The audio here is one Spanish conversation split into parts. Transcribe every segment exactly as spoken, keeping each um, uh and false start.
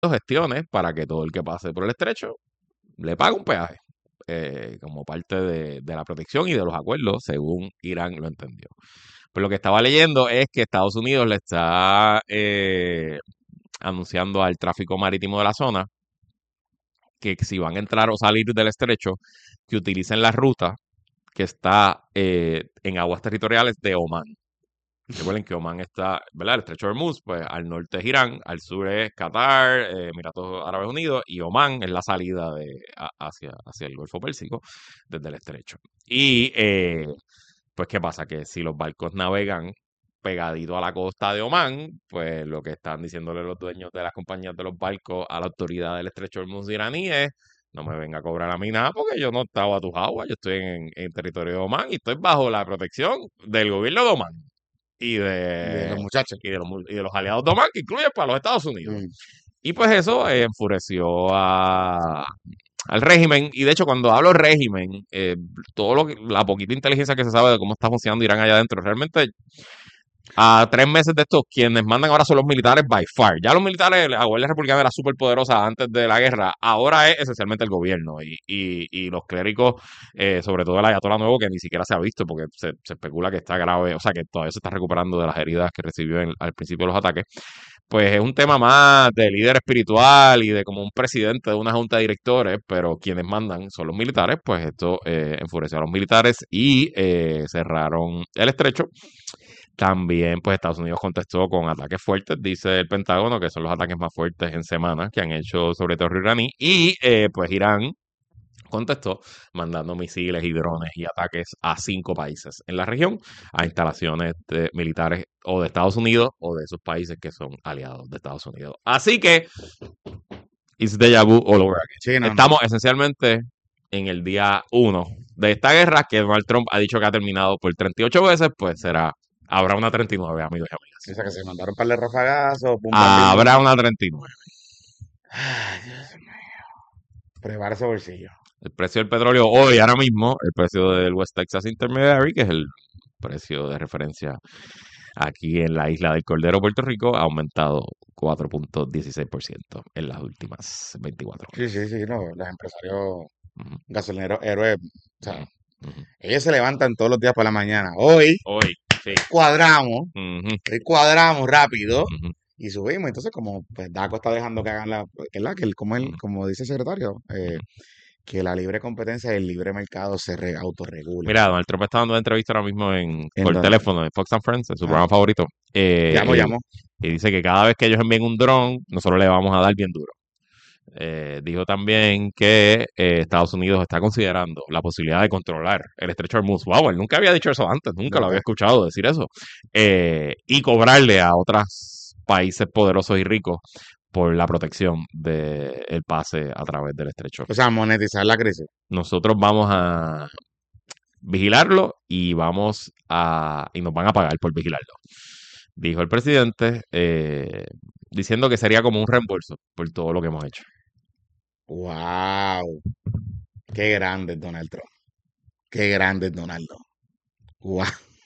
gestiones para que todo el que pase por el estrecho le pague un peaje eh, como parte de, de la protección y de los acuerdos, según Irán lo entendió. Pero lo que estaba leyendo es que Estados Unidos le está eh, anunciando al tráfico marítimo de la zona que si van a entrar o salir del estrecho, que utilicen la ruta que está eh, en aguas territoriales de Omán. Recuerden que Omán está, ¿verdad? El estrecho de Hormuz, pues al norte es Irán, al sur es Qatar, eh, Emiratos Árabes Unidos, y Omán es la salida de, a, hacia, hacia el Golfo Pérsico desde el estrecho. Y eh, pues, ¿qué pasa? Que si los barcos navegan pegadito a la costa de Omán, pues lo que están diciéndole los dueños de las compañías de los barcos a la autoridad del estrecho de Hormuz iraní es: no me venga a cobrar a mí nada porque yo no estaba a tus aguas, yo estoy en, en territorio de Omán y estoy bajo la protección del gobierno de Omán y De de, los muchachos. y de, los, y de los aliados de Omán, que incluye para los Estados Unidos. Mm. Y pues eso eh, enfureció a, al régimen. Y de hecho, cuando hablo régimen, eh, todo lo que, la poquita inteligencia que se sabe de cómo está funcionando Irán allá adentro, realmente a tres meses de estos, quienes mandan ahora son los militares by far. Ya los militares, la Guardia Republicana era súper poderosa antes de la guerra, ahora es esencialmente el gobierno y, y, y los clérigos, eh, sobre todo el ayatolá nuevo, que ni siquiera se ha visto porque se, se especula que está grave, o sea, que todavía se está recuperando de las heridas que recibió en, al principio de los ataques. Pues es un tema más de líder espiritual y de como un presidente de una junta de directores, pero quienes mandan son los militares, pues esto eh, enfureció a los militares y eh, cerraron el estrecho. También, pues Estados Unidos contestó con ataques fuertes, dice el Pentágono, que son los ataques más fuertes en semanas que han hecho sobre terror iraní. Y eh, pues Irán contestó mandando misiles y drones y ataques a cinco países en la región, a instalaciones de militares o de Estados Unidos o de esos países que son aliados de Estados Unidos. Así que, it's deja vu all over again. Sí, no, no. Estamos esencialmente en el día uno de esta guerra que Donald Trump ha dicho que ha terminado por treinta y ocho veces, pues será, habrá una treinta y nueve, amigos y O amigas. sea, que se mandaron un par de rafagazos, pum, pam, pim, pam. Habrá una treinta y nueve. Ay, Dios mío. Prepara ese bolsillo. El precio del petróleo hoy, ahora mismo, el precio del West Texas Intermediary, que es el precio de referencia aquí en la isla del Cordero, Puerto Rico, ha aumentado cuatro punto dieciséis por ciento en las últimas veinticuatro Sí, horas. sí, sí, no, los empresarios Ujú, gasolineros héroes, o sea, ujú, ujú. ellos se levantan todos los días por la mañana. Hoy Hoy, sí. cuadramos, Ujú, hoy cuadramos rápido ujú, y subimos. Entonces, como pues Daco está dejando que hagan la, que la- que el- como, él, ujú, como dice el secretario, eh, ujú. que la libre competencia y el libre mercado se re- autorregulen. Mira, Donald Trump está dando una entrevista ahora mismo en, ¿En por dónde? teléfono en Fox and Friends, en su Ah, programa favorito. eh, llamo, y, llamo. y dice que cada vez que ellos envíen un dron, nosotros le vamos a dar bien duro. Eh, dijo también que eh, Estados Unidos está considerando la posibilidad de controlar el estrecho de Hormuz. Wow, él nunca había dicho eso antes, nunca lo había ¿Verdad? escuchado decir eso. Eh, y cobrarle a otros países poderosos y ricos por la protección del pase a través del estrecho. O sea, monetizar la crisis. Nosotros vamos a vigilarlo y vamos a y nos van a pagar por vigilarlo, dijo el presidente, eh, diciendo que sería como un reembolso por todo lo que hemos hecho. ¡Wow! ¡Qué grande es Donald Trump! ¡Qué grande es Donald Trump! ¡Wow!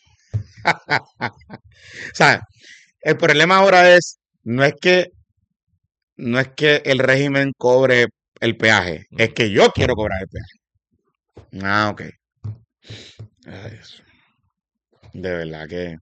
O sea, el problema ahora es, no es que, no es que el régimen cobre el peaje, es que yo quiero cobrar el peaje. Ah, ok. Ay, Dios. De verdad que,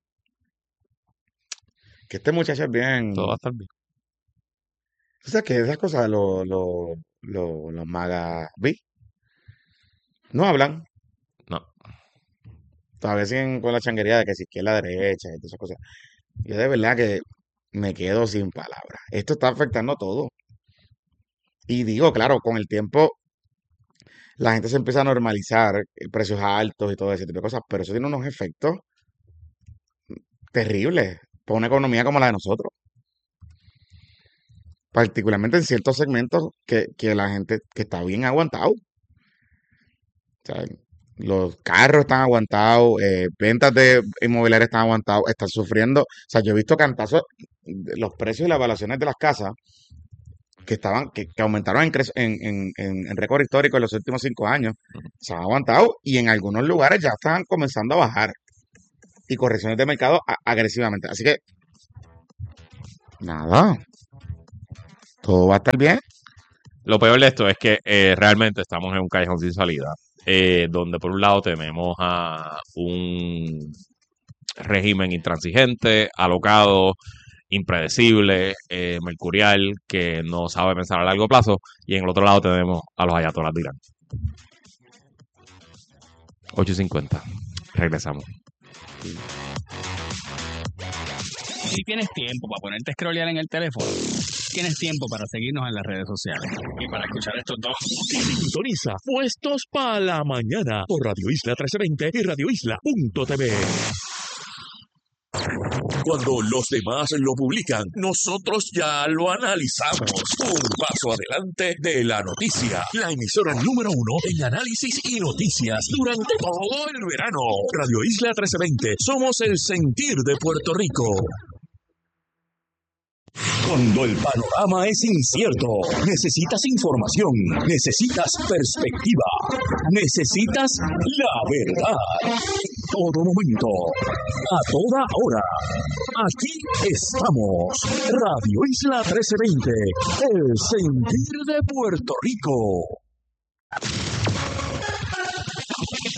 que este muchacho es Todo va a bien. estar bien. O sea, que esas cosas, lo, lo, lo- los maga vi, no hablan. No. Todavía siguen con la changuería de que si izquierda, derecha y todas esas cosas. Yo de verdad que me quedo sin palabras. Esto está afectando todo. Y digo, claro, con el tiempo la gente se empieza a normalizar, eh, precios altos y todo ese tipo de cosas, pero eso tiene unos efectos terribles para una economía como la de nosotros, particularmente en ciertos segmentos que, que la gente que está bien aguantado. O sea, los carros están aguantados, eh, ventas de inmobiliarias están aguantados, están sufriendo. O sea, yo he visto cantazos, de los precios y las evaluaciones de las casas que estaban, que, que aumentaron en, cre- en, en, en- en récord histórico en los últimos cinco años. Se han aguantado y en algunos lugares ya están comenzando a bajar. Y correcciones de mercado a- agresivamente. Así que, nada, todo va a estar bien. Lo peor de esto es que eh, realmente estamos en un callejón sin salida, eh, donde por un lado tenemos a un régimen intransigente, alocado, impredecible, eh, mercurial, que no sabe pensar a largo plazo, y en el otro lado tenemos a los ayatolás de Irán. ocho y cincuenta. Regresamos. Si tienes tiempo para ponerte a scrollear en el teléfono, tienes tiempo para seguirnos en las redes sociales y para escuchar estos dos. Sintoniza Puestos para la Mañana por Radio Isla trece veinte y radio isla punto t v. Cuando los demás lo publican, nosotros ya lo analizamos. Un paso adelante de la noticia. La emisora número uno en análisis y noticias durante todo el verano. Radio Isla trece veinte. Somos el sentir de Puerto Rico. Cuando el panorama es incierto, necesitas información, necesitas perspectiva, necesitas la verdad. Todo momento, a toda hora. Aquí estamos. Radio Isla trece veinte, el sentir de Puerto Rico.